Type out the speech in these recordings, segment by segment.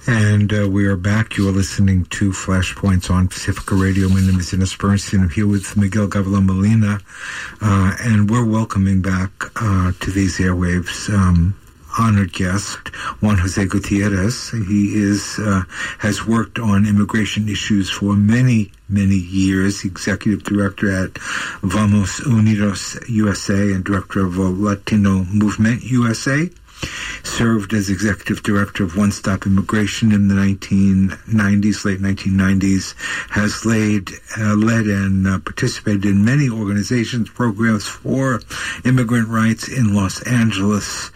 And we are back. You are listening to Flashpoints on Pacifica Radio. My name is Dennis Bernstein. I'm here with Miguel Gavilan Molina, and we're welcoming back to these airwaves honored guest, Juan Jose Gutierrez. He has worked on immigration issues for many years, executive director at Vamos Unidos USA and director of Latino Movement USA. Served as executive director of One Stop Immigration in the 1990s, late 1990s, has led and participated in many organizations, programs for immigrant rights in Los Angeles.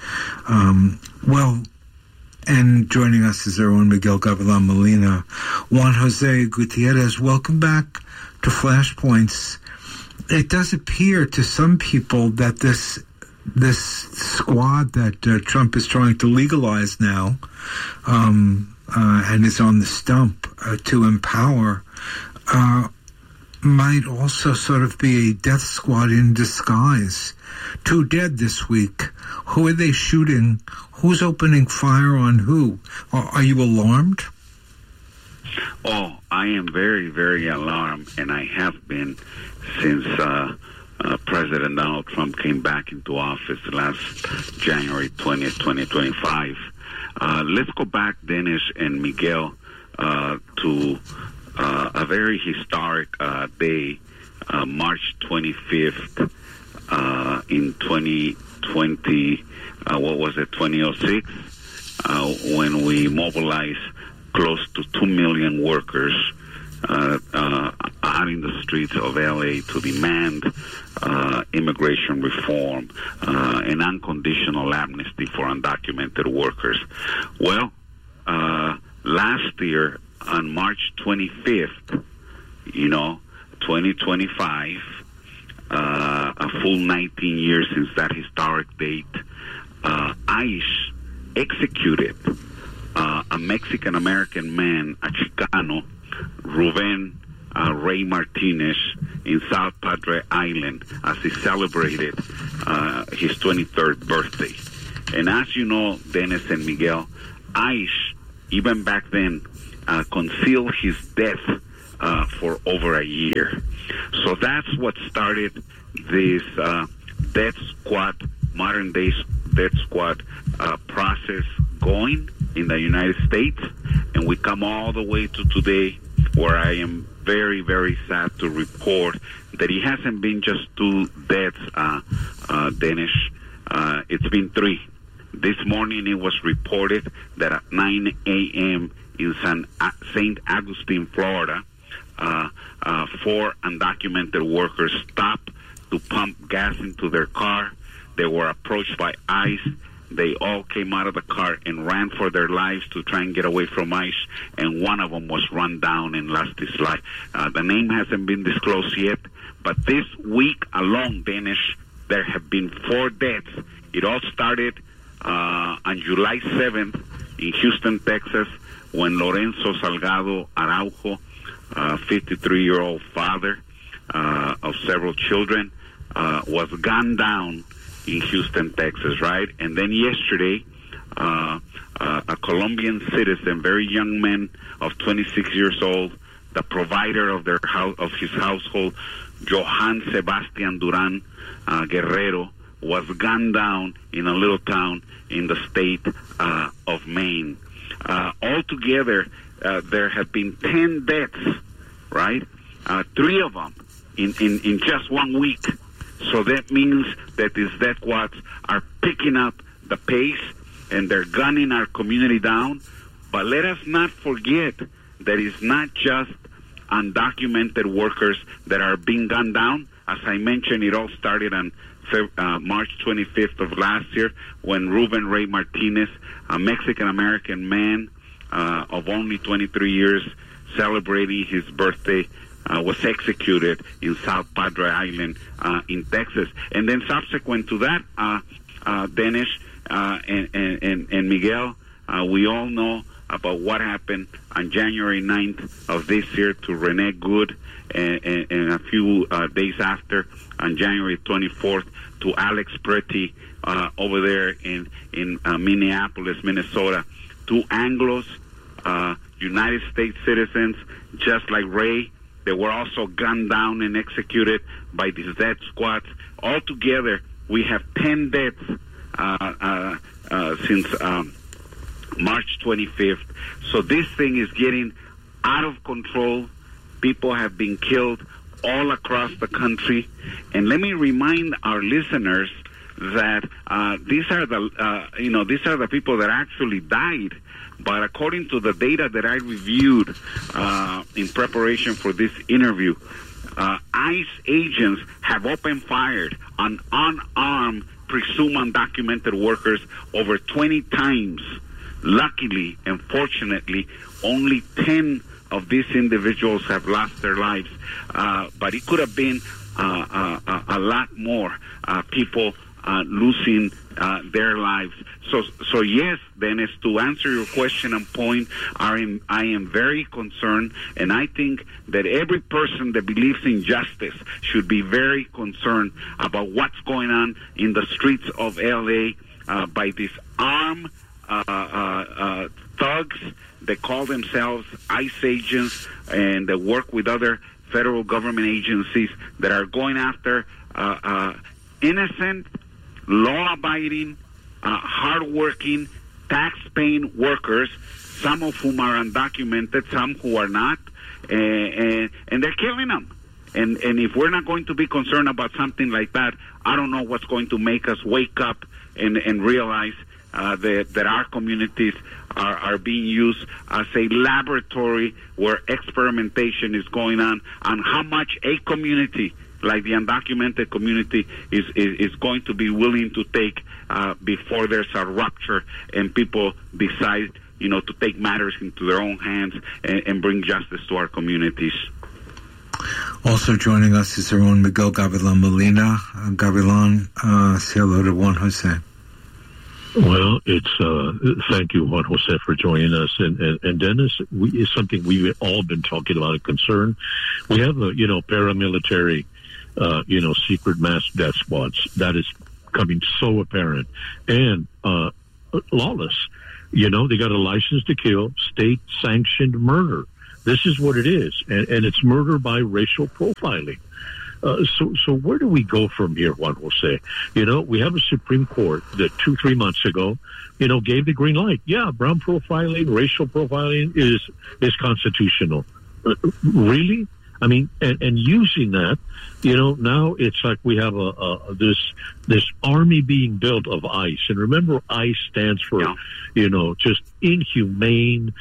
And joining us is our own Miguel Gavilan Molina. Juan Jose Gutierrez, welcome back to Flashpoints. It does appear to some people that this squad that Trump is trying to legalize now and is on the stump to empower might also sort of be a death squad in disguise. 2 dead this week. Who are they shooting? Who's opening fire on who? Are you alarmed? Oh, I am very, very alarmed, and I have been since President Donald Trump came back into office last January 20th, 2025. Let's go back, Dennis and Miguel, to a very historic day, March 25th, in 2020, 2006, when we mobilized close to 2 million workers out in the streets of LA to demand immigration reform and unconditional amnesty for undocumented workers. Well, last year on March 25th, 2025, a full 19 years since that historic date, ICE executed a Mexican-American man, a Chicano, Ruben Ray Martinez, in South Padre Island as he celebrated his 23rd birthday. And as you know, Dennis and Miguel, ICE, even back then, concealed his death for over a year. So that's what started this death squad, modern-day death squad process going in the United States. And we come all the way to today, where I am very, very sad to report that it hasn't been just 2 deaths, Dennis. It's been 3. This morning it was reported that at 9 a.m. in St. Augustine, Florida, 4 undocumented workers stopped to pump gas into their car. They were approached by ICE. They all came out of the car and ran for their lives to try and get away from ICE, and one of them was run down and lost his life. The name hasn't been disclosed yet, but this week alone, Dennis, there have been 4 deaths. It all started on July 7th in Houston, Texas, when Lorenzo Salgado Araujo, 53-year-old father of several children, was gunned down in Houston, Texas, right? And then yesterday, a Colombian citizen, very young man of 26 years old, the provider of their house, of his household, Johan Sebastian Duran Guerrero, was gunned down in a little town in the state of Maine. Altogether, there have been 10 deaths, right? 3 of them in just 1 week. So that means that these death squads are picking up the pace and they're gunning our community down. But let us not forget that it's not just undocumented workers that are being gunned down. As I mentioned, it all started on March 25th of last year when Ruben Ray Martinez, a Mexican-American man of only 23 years, celebrating his birthday, was executed in South Padre Island in Texas. And then subsequent to that, Dennis and Miguel, we all know about what happened on January 9th of this year to Renee Good, and a few days after, on January 24th, to Alex Pretty over there in Minneapolis, Minnesota. 2 Anglos United States citizens, just like Ray. They were also gunned down and executed by these death squads. Altogether, we have 10 deaths since March 25th. So this thing is getting out of control. People have been killed all across the country. And let me remind our listeners that these are the people that actually died. But according to the data that I reviewed in preparation for this interview, ICE agents have opened fire on unarmed, presumed undocumented workers over 20 times. Luckily and fortunately, only 10 of these individuals have lost their lives. But it could have been a lot more people losing their lives. So yes, Dennis, to answer your question and point, I am very concerned, and I think that every person that believes in justice should be very concerned about what's going on in the streets of L.A. By these armed thugs that call themselves ICE agents and that work with other federal government agencies that are going after innocent, law-abiding, hard-working, tax-paying workers, some of whom are undocumented, some who are not, and they're killing them. And if we're not going to be concerned about something like that, I don't know what's going to make us wake up and realize that our communities are being used as a laboratory where experimentation is going on how much a community like the undocumented community is going to be willing to take before there's a rupture and people decide, to take matters into their own hands and bring justice to our communities. Also joining us is our own Miguel Gavilan Molina. Gavilan, say hello to Juan Jose. Well, it's thank you, Juan Jose, for joining us. And Dennis, it's something we've all been talking about, a concern. We have paramilitary secret mass death squads. That is coming so apparent. And lawless. They got a license to kill, state-sanctioned murder. This is what it is. And it's murder by racial profiling. So where do we go from here, Juan Jose? We have a Supreme Court that 2-3 months ago, gave the green light. Yeah, brown profiling, racial profiling is constitutional. Really? I mean, and using that, now it's like we have this army being built of ICE. And remember, ICE stands for, just inhumane,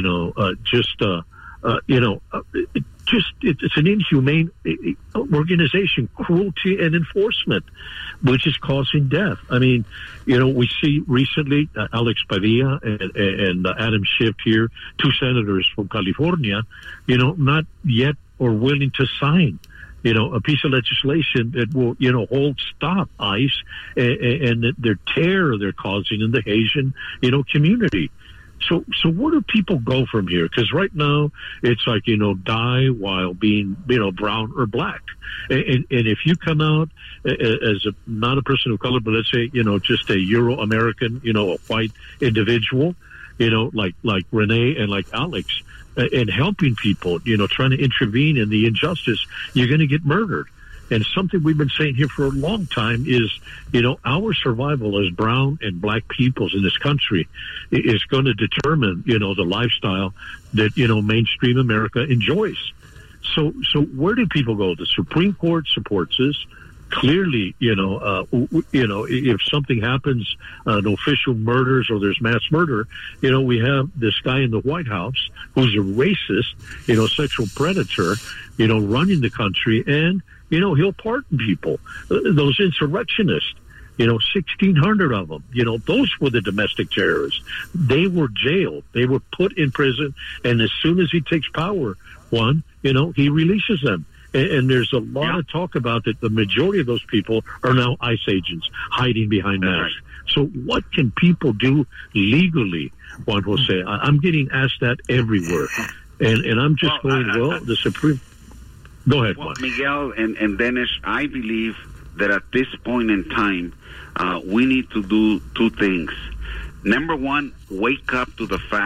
it's an inhumane organization, cruelty and enforcement, which is causing death. I mean, we see recently Alex Padilla and Adam Schiff here, 2 senators from California, not yet or willing to sign, a piece of legislation that will, stop ICE and their terror they're causing in the Haitian, community. So where do people go from here? Because right now it's like, die while being, brown or black. And if you come out as not a person of color, but let's say, just a Euro-American, a white individual, like Renee and like Alex, and helping people, trying to intervene in the injustice, you're going to get murdered. And something we've been saying here for a long time is, our survival as brown and black peoples in this country is going to determine, the lifestyle that, mainstream America enjoys. So where do people go? The Supreme Court supports this. Clearly, if something happens, official murders or there's mass murder, we have this guy in the White House who's a racist, sexual predator, running the country, and, he'll pardon people. Those insurrectionists, 1,600 of them, those were the domestic terrorists. They were jailed. They were put in prison. And as soon as he takes power, he releases them. And there's a lot of talk about that the majority of those people are now ICE agents hiding behind masks. So what can people do legally, Juan Jose? I'm getting asked that everywhere. And I'm just the Supreme... Go ahead, Juan. Miguel and Dennis, I believe that at this point in time, we need to do 2 things. Number one, wake up to the fact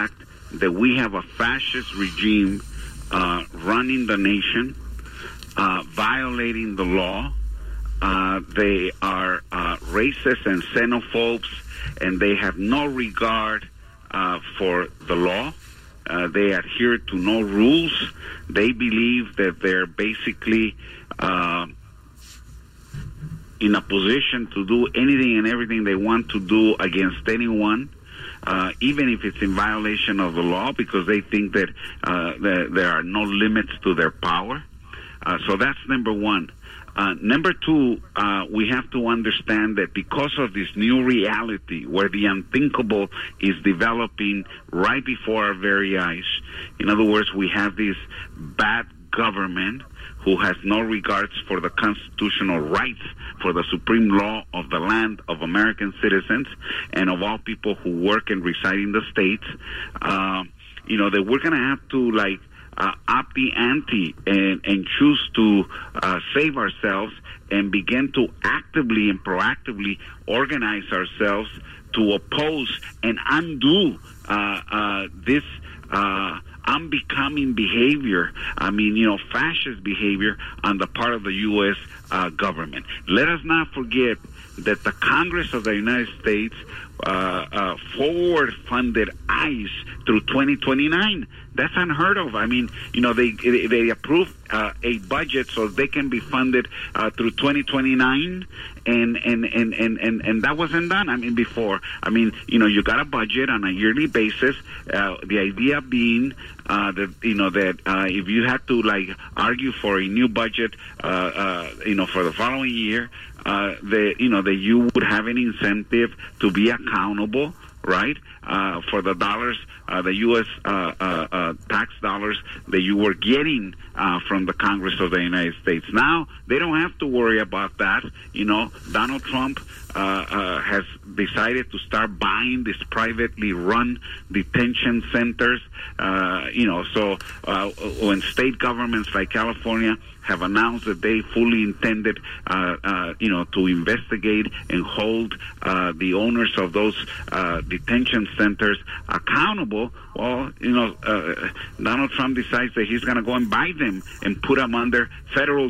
that we have a fascist regime running the nation, violating the law. They are racist and xenophobes, and they have no regard for the law. They adhere to no rules. They believe that they're basically in a position to do anything and everything they want to do against anyone, even if it's in violation of the law, because they think that there are no limits to their power. So that's number one. Number two, we have to understand that because of this new reality where the unthinkable is developing right before our very eyes, in other words, we have this bad government who has no regards for the constitutional rights, for the supreme law of the land of American citizens and of all people who work and reside in the states, that we're going to have to, up the ante and choose to save ourselves and begin to actively and proactively organize ourselves to oppose and undo this unbecoming behavior, fascist behavior on the part of the U.S. Government. Let us not forget that the Congress of the United States forward-funded ICE through 2029. That's unheard of. They approved a budget so they can be funded through 2029, and that wasn't done. Before. You got a budget on a yearly basis. The idea being that if you had to argue for a new budget, for the following year, that you would have an incentive to be accountable, right, for the dollars, the U.S. Tax dollars that you were getting from the Congress of the United States. Now they don't have to worry about that. Donald Trump has decided to start buying these privately run detention centers. So when state governments like California have announced that they fully intended, to investigate and hold the owners of those detention centers accountable, well, Donald Trump decides that he's going to go and buy them and put them under federal